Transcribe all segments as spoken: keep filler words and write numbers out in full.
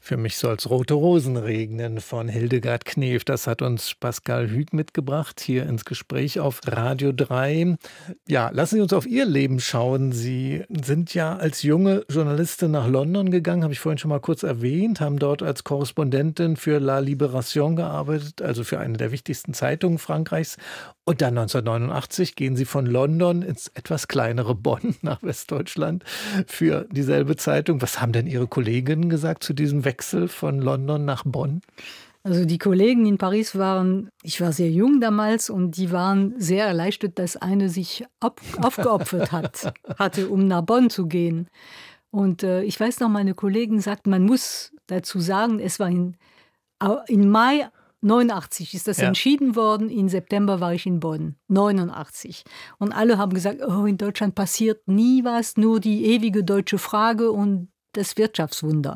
Für mich soll's rote Rosen regnen von Hildegard Knef. Das hat uns Pascal Hüg mitgebracht hier ins Gespräch auf Radio drei. Ja, lassen Sie uns auf Ihr Leben schauen. Sie sind ja als junge Journalistin nach London gegangen, habe ich vorhin schon mal kurz erwähnt, haben dort als Korrespondentin für La Libération gearbeitet, also für eine der wichtigsten Zeitungen Frankreichs. Und dann neunzehnhundertneunundachtzig gehen Sie von London ins etwas kleinere Bonn nach Westdeutschland für dieselbe Zeitung. Was haben denn Ihre Kolleginnen gesagt zu diesem Wechsel von London nach Bonn? Also die Kollegen in Paris waren, ich war sehr jung damals, und die waren sehr erleichtert, dass eine sich ab, aufgeopfert hat, hatte, um nach Bonn zu gehen. Und äh, ich weiß noch, meine Kollegen sagten, man muss dazu sagen, es war in, in Mai neunundachtzig ist das ja entschieden worden, im September war ich in Bonn, neunundachtzig. Und alle haben gesagt, oh, in Deutschland passiert nie was, nur die ewige deutsche Frage und das Wirtschaftswunder.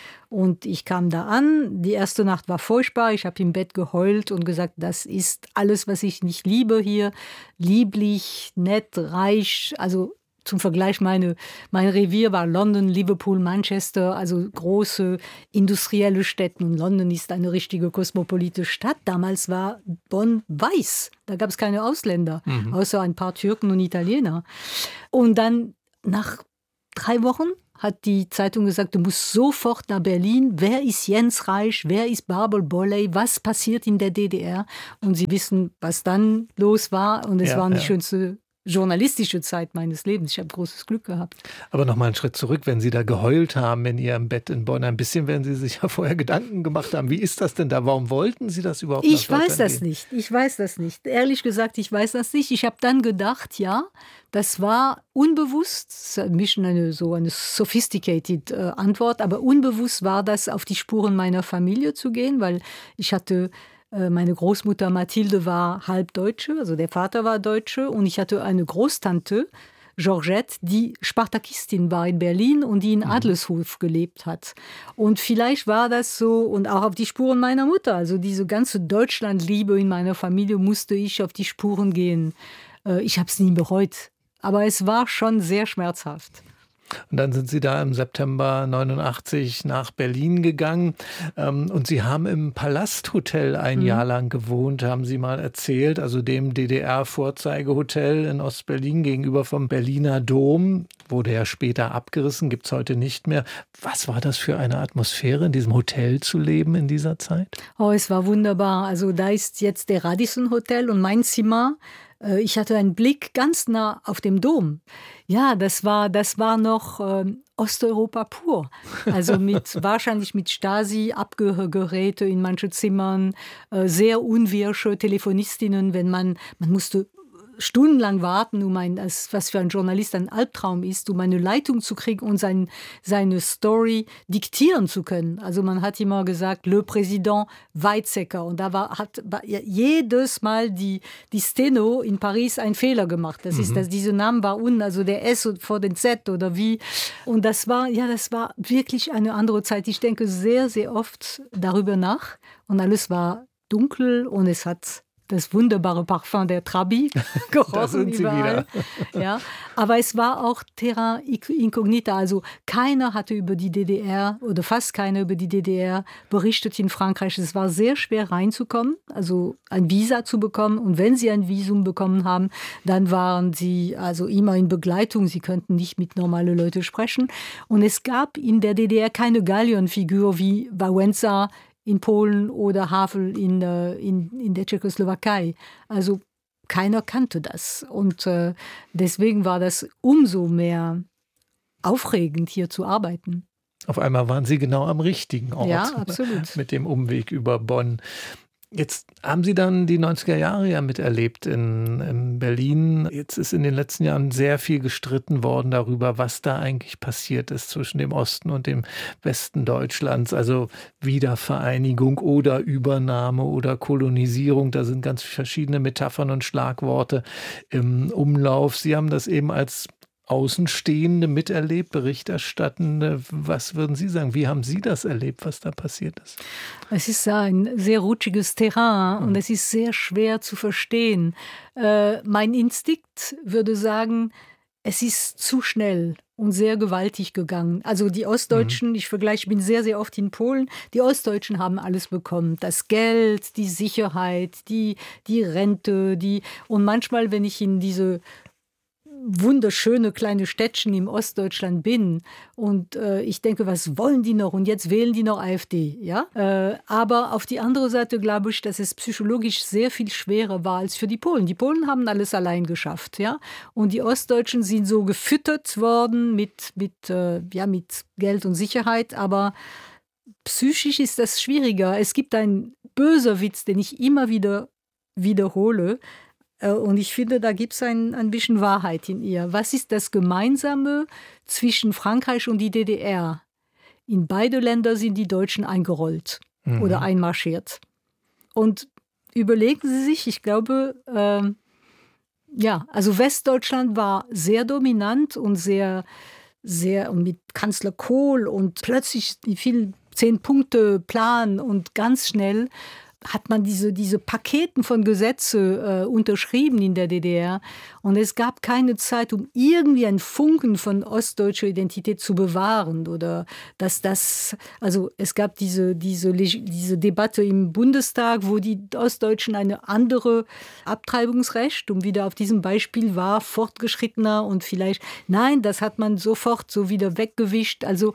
Und ich kam da an, die erste Nacht war furchtbar, ich habe im Bett geheult und gesagt, das ist alles, was ich nicht liebe hier, lieblich, nett, reich, also zum Vergleich, meine, mein Revier war London, Liverpool, Manchester, also große industrielle Städte. Und London ist eine richtige kosmopolite Stadt. Damals war Bonn weiß. Da gab es keine Ausländer, mhm. außer ein paar Türken und Italiener. Und dann nach drei Wochen hat die Zeitung gesagt, du musst sofort nach Berlin. Wer ist Jens Reich? Wer ist Barbel Bolley? Was passiert in der D D R? Und Sie wissen, was dann los war. Und es ja, war die ja. schönste journalistische Zeit meines Lebens. Ich habe großes Glück gehabt. Aber noch mal einen Schritt zurück, wenn Sie da geheult haben in Ihrem Bett in Bonn, ein bisschen werden Sie sich ja vorher Gedanken gemacht haben. Wie ist das denn da? Warum wollten Sie das überhaupt Ich nach weiß das gehen? nicht. Ich weiß das nicht. Ehrlich gesagt, ich weiß das nicht. Ich habe dann gedacht, ja, das war unbewusst, nicht eine, so eine sophisticated äh, Antwort, aber unbewusst war das, auf die Spuren meiner Familie zu gehen, weil ich hatte meine Großmutter Mathilde war halb Deutsche, also der Vater war Deutsche, und ich hatte eine Großtante, Georgette, die Spartakistin war in Berlin und die in Adlershof gelebt hat. Und vielleicht war das so, und auch auf die Spuren meiner Mutter, also diese ganze Deutschlandliebe in meiner Familie musste ich auf die Spuren gehen. Ich habe es nie bereut, aber es war schon sehr schmerzhaft. Und dann sind Sie da im September neunundachtzig nach Berlin gegangen. Und Sie haben im Palasthotel ein mhm. Jahr lang gewohnt, haben Sie mal erzählt, also dem D D R-Vorzeigehotel in Ostberlin gegenüber vom Berliner Dom. Wurde ja später abgerissen, gibt es heute nicht mehr. Was war das für eine Atmosphäre, in diesem Hotel zu leben in dieser Zeit? Oh, es war wunderbar. Also da ist jetzt der Radisson Hotel und mein Zimmer. Ich hatte einen Blick ganz nah auf dem Dom. Ja, das war, das war noch ähm, Osteuropa pur. Also mit, wahrscheinlich mit Stasi-Abhörgeräte in manchen Zimmern, äh, sehr unwirsche Telefonistinnen, wenn man, man musste stundenlang warten, um ein, was für ein Journalist ein Albtraum ist, um eine Leitung zu kriegen und sein, seine Story diktieren zu können. Also man hat immer gesagt, Le Président Weizsäcker. Und da war, hat war jedes Mal die, die Steno in Paris einen Fehler gemacht. Das mhm. ist, dass diese Namen war unten, also der S vor den Z oder wie. Und das war, ja, das war wirklich eine andere Zeit. Ich denke sehr, sehr oft darüber nach. Und alles war dunkel und es hat das wunderbare Parfum der Trabi gerochen. Da sind Sie überall. Wieder. Ja, aber es war auch Terra Incognita. Also keiner hatte über die D D R oder fast keiner über die D D R berichtet in Frankreich. Es war sehr schwer reinzukommen, also ein Visa zu bekommen. Und wenn Sie ein Visum bekommen haben, dann waren Sie also immer in Begleitung. Sie könnten nicht mit normalen Leuten sprechen. Und es gab in der D D R keine Gallion-Figur wie Wałęsa in Polen oder Havel in, in, in der Tschechoslowakei. Also keiner kannte das. Und äh, deswegen war das umso mehr aufregend, hier zu arbeiten. Auf einmal waren Sie genau am richtigen Ort. Ja, absolut. Mit dem Umweg über Bonn. Jetzt haben Sie dann die neunziger Jahre ja miterlebt in, in Berlin. Jetzt ist in den letzten Jahren sehr viel gestritten worden darüber, was da eigentlich passiert ist zwischen dem Osten und dem Westen Deutschlands. Also Wiedervereinigung oder Übernahme oder Kolonisierung. Da sind ganz verschiedene Metaphern und Schlagworte im Umlauf. Sie haben das eben als Außenstehende miterlebt, Berichterstattende. Was würden Sie sagen? Wie haben Sie das erlebt, was da passiert ist? Es ist ein sehr rutschiges Terrain und es ist sehr schwer zu verstehen. Äh, mein Instinkt würde sagen, es ist zu schnell und sehr gewaltig gegangen. Also die Ostdeutschen, mhm. ich vergleiche, ich bin sehr, sehr oft in Polen, die Ostdeutschen haben alles bekommen. Das Geld, die Sicherheit, die, die Rente, die und manchmal, wenn ich in diese wunderschöne kleine Städtchen im Ostdeutschland bin und äh, ich denke, was wollen die noch? Und jetzt wählen die noch AfD. Ja? Äh, aber auf die andere Seite glaube ich, dass es psychologisch sehr viel schwerer war als für die Polen. Die Polen haben alles allein geschafft. Ja? Und die Ostdeutschen sind so gefüttert worden mit, mit, äh, ja, mit Geld und Sicherheit, aber psychisch ist das schwieriger. Es gibt einen böser Witz, den ich immer wieder wiederhole. Und ich finde, da gibt es ein, ein bisschen Wahrheit in ihr. Was ist das Gemeinsame zwischen Frankreich und die D D R? In beide Länder sind die Deutschen eingerollt mhm. oder einmarschiert. Und überlegen Sie sich, ich glaube, äh, ja, also Westdeutschland war sehr dominant und sehr, sehr und mit Kanzler Kohl und plötzlich die vielen Zehn-Punkte-Plan und ganz schnell hat man diese, diese Paketen von Gesetze äh, unterschrieben in der D D R. Und es gab keine Zeit, um irgendwie einen Funken von ostdeutscher Identität zu bewahren. Oder dass das, also es gab diese, diese, diese Debatte im Bundestag, wo die Ostdeutschen eine andere Abtreibungsrecht, um wieder auf diesem Beispiel war, fortgeschrittener und vielleicht, nein, das hat man sofort so wieder weggewischt. Also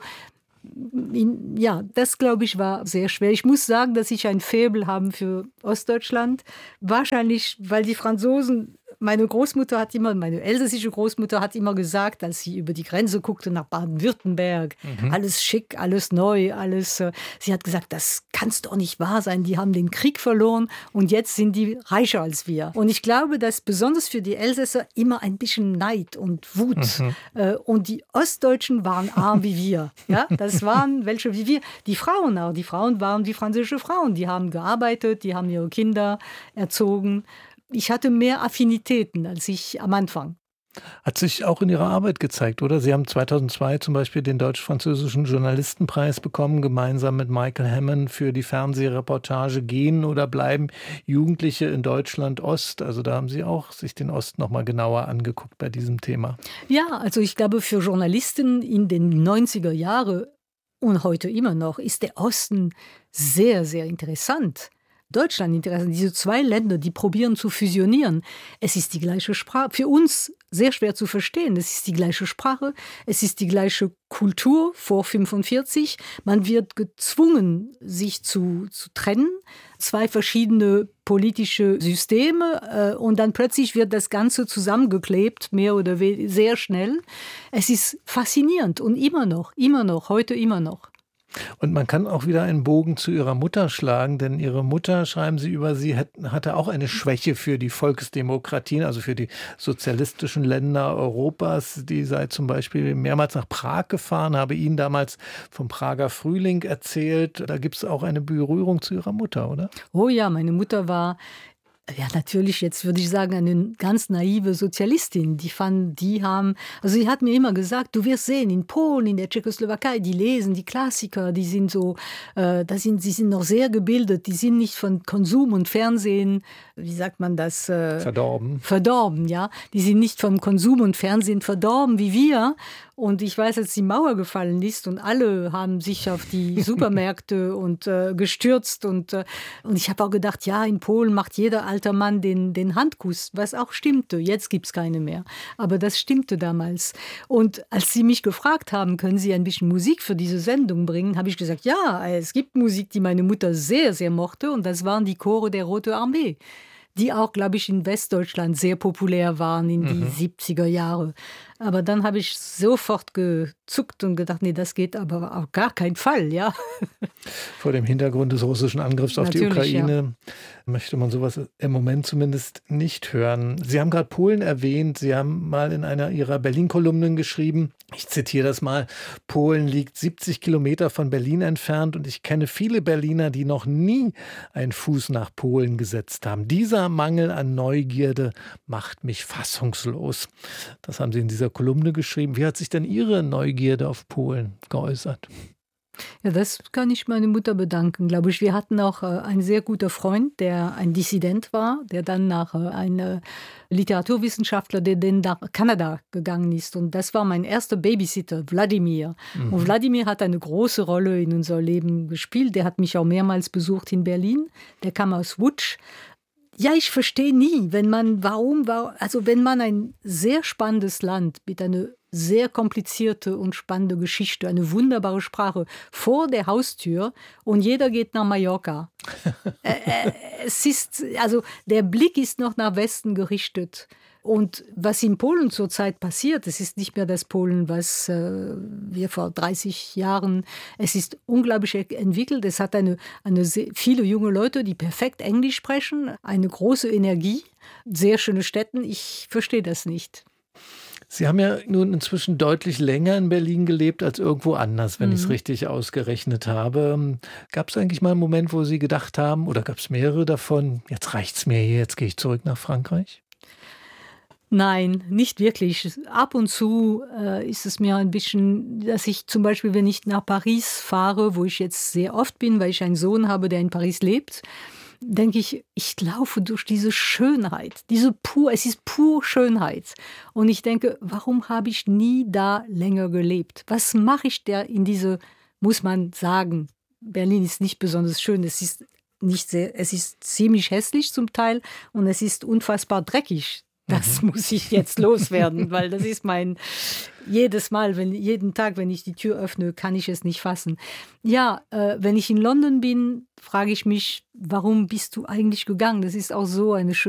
ja, das, glaube ich, war sehr schwer. Ich muss sagen, dass ich ein Faible habe für Ostdeutschland. Wahrscheinlich, weil die Franzosen, meine Großmutter hat immer, meine elsässische Großmutter hat immer gesagt, als sie über die Grenze guckte nach Baden-Württemberg, mhm. alles schick, alles neu, alles. Äh, sie hat gesagt, das kann doch nicht wahr sein. Die haben den Krieg verloren und jetzt sind die reicher als wir. Und ich glaube, dass besonders für die Elsässer immer ein bisschen Neid und Wut. Mhm. Äh, und die Ostdeutschen waren arm wie wir. Ja, das waren welche wie wir. Die Frauen auch. Die Frauen waren wie französische Frauen. Die haben gearbeitet, die haben ihre Kinder erzogen. Ich hatte mehr Affinitäten als ich am Anfang. Hat sich auch in Ihrer Arbeit gezeigt, oder? Sie haben zweitausendzwei zum Beispiel den Deutsch-Französischen Journalistenpreis bekommen, gemeinsam mit Michael Hammond für die Fernsehreportage Gehen oder bleiben Jugendliche in Deutschland Ost. Also da haben Sie auch sich den Ost noch mal genauer angeguckt bei diesem Thema. Ja, also ich glaube, für Journalisten in den neunziger Jahren und heute immer noch ist der Osten sehr, sehr interessant. Deutschland interessant. Diese zwei Länder, die probieren zu fusionieren. Es ist die gleiche Sprache. Für uns sehr schwer zu verstehen. Es ist die gleiche Sprache. Es ist die gleiche Kultur vor fünfundvierzig. Man wird gezwungen, sich zu, zu trennen. Zwei verschiedene politische Systeme. Äh, und dann plötzlich wird das Ganze zusammengeklebt, mehr oder weniger sehr schnell. Es ist faszinierend und immer noch, immer noch, heute immer noch. Und man kann auch wieder einen Bogen zu ihrer Mutter schlagen, denn ihre Mutter, schreiben Sie über sie, hat, hatte auch eine Schwäche für die Volksdemokratien, also für die sozialistischen Länder Europas. Die sei zum Beispiel mehrmals nach Prag gefahren, habe Ihnen damals vom Prager Frühling erzählt. Da gibt es auch eine Berührung zu Ihrer Mutter, oder? Oh ja, meine Mutter war... Ja, natürlich, jetzt würde ich sagen, eine ganz naive Sozialistin. Die fand, die haben, also sie hat mir immer gesagt, du wirst sehen, in Polen, in der Tschechoslowakei, die lesen die Klassiker, die sind so, äh, das sind, sie sind noch sehr gebildet, die sind nicht von Konsum und Fernsehen, wie sagt man das? Äh, verdorben. Verdorben, ja. Die sind nicht vom Konsum und Fernsehen verdorben wie wir. Und ich weiß, als die Mauer gefallen ist und alle haben sich auf die Supermärkte und äh, gestürzt. Und, äh, und ich habe auch gedacht, ja, in Polen macht jeder alter Mann den, den Handkuss, was auch stimmte. Jetzt gibt es keine mehr. Aber das stimmte damals. Und als sie mich gefragt haben, können Sie ein bisschen Musik für diese Sendung bringen, habe ich gesagt, ja, es gibt Musik, die meine Mutter sehr, sehr mochte. Und das waren die Chore der Rote Armee, die auch, glaube ich, in Westdeutschland sehr populär waren in die mhm. siebziger Jahre. Aber dann habe ich sofort gezuckt und gedacht, nee, das geht aber auf gar keinen Fall, ja. Vor dem Hintergrund des russischen Angriffs auf Natürlich, die Ukraine ja. möchte man sowas im Moment zumindest nicht hören. Sie haben gerade Polen erwähnt. Sie haben mal in einer Ihrer Berlin-Kolumnen geschrieben, ich zitiere das mal, Polen liegt siebzig Kilometer von Berlin entfernt und ich kenne viele Berliner, die noch nie einen Fuß nach Polen gesetzt haben. Dieser Mangel an Neugierde macht mich fassungslos. Das haben Sie in dieser Kolumne geschrieben. Wie hat sich denn Ihre Neugierde auf Polen geäußert? Ja, das kann ich meiner Mutter bedanken, glaube ich. Wir hatten auch äh, einen sehr guten Freund, der ein Dissident war, der dann nach äh, einem Literaturwissenschaftler, der dann nach Kanada gegangen ist. Und das war mein erster Babysitter, Wladimir. Mhm. Und Wladimir hat eine große Rolle in unser Leben gespielt. Der hat mich auch mehrmals besucht in Berlin. Der kam aus Łódź. Ja, ich verstehe nie, wenn man, warum, also wenn man ein sehr spannendes Land mit einer sehr komplizierte und spannende Geschichte, eine wunderbare Sprache vor der Haustür und jeder geht nach Mallorca. äh, äh, es ist, also der Blick ist noch nach Westen gerichtet. Und was in Polen zurzeit passiert, es ist nicht mehr das Polen, was äh, wir vor dreißig Jahren, es ist unglaublich entwickelt. Es hat eine, eine sehr, viele junge Leute, die perfekt Englisch sprechen, eine große Energie, sehr schöne Städte. Ich verstehe das nicht. Sie haben ja nun inzwischen deutlich länger in Berlin gelebt als irgendwo anders, wenn mhm. ich es richtig ausgerechnet habe. Gab es eigentlich mal einen Moment, wo Sie gedacht haben, oder gab es mehrere davon, jetzt reicht's mir hier, jetzt gehe ich zurück nach Frankreich? Nein, nicht wirklich. Ab und zu äh, ist es mir ein bisschen, dass ich zum Beispiel, wenn ich nach Paris fahre, wo ich jetzt sehr oft bin, weil ich einen Sohn habe, der in Paris lebt, denke ich, ich laufe durch diese Schönheit, diese pur, es ist pur Schönheit. Und ich denke, warum habe ich nie da länger gelebt? Was mache ich da in diese, muss man sagen, Berlin ist nicht besonders schön, es ist nicht sehr, es ist ziemlich hässlich zum Teil und es ist unfassbar dreckig. Das mhm. muss ich jetzt loswerden, weil das ist mein, jedes Mal, wenn, jeden Tag, wenn ich die Tür öffne, kann ich es nicht fassen. Ja, äh, wenn ich in London bin, frage ich mich, warum bist du eigentlich gegangen? Das ist auch so eine schöne